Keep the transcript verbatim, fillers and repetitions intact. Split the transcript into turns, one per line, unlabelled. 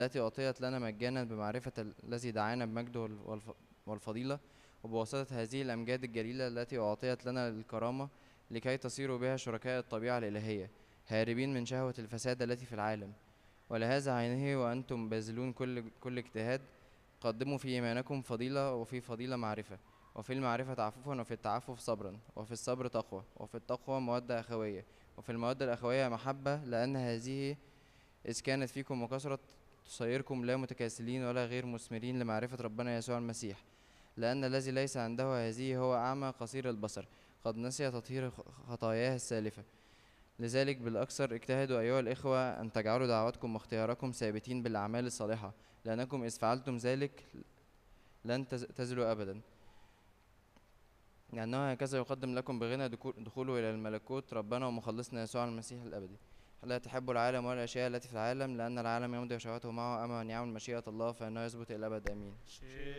التي أعطيت لنا مجانا بمعرفة ال- الذي دعانا بمجده والف- والف- والفضيلة، وبواسطة هذه الأمجاد الجليلة التي أعطيت لنا الكرامة، لكي تصيروا بها شركاء الطبيعة الإلهية، هاربين من شهوة الفساد التي في العالم. ولهذا عينه وأنتم باذلون كل كل اجتهاد، قدموا في إيمانكم فضيلة، وفي فضيلة معرفة، وفي المعرفة تعففا، وفي التعفف صبرا، وفي الصبر تقوى، وفي التقوى مودة أخوية، وفي المودة الأخوية محبة، لأن هذه إذ كانت فيكم وكثرت تصيركم لا متكاسلين ولا غير مثمرين لمعرفة ربنا يسوع المسيح. لأن الذي ليس عنده هذه هو أعمى قصير البصر، قد نسي تطهير خ- خطاياه السالفة. لذلك بالأكثر اجتهدوا أيها الإخوة أن تجعلوا دعوتكم واختياركم ثابتين بالأعمال الصالحة، لأنكم إذ فعلتم ذلك لن تز- تزلوا أبدا، لأنه هكذا يقدم لكم بغنى دخول- دخوله إلى الملكوت ربنا ومخلصنا يسوع المسيح الأبدي. لا تحبوا العالم ولا الأشياء التي في العالم، لأن العالم يمضي وشهوته معه، أما من يعمل مشيئة الله فإنه يثبت إلى الأبد. آمين.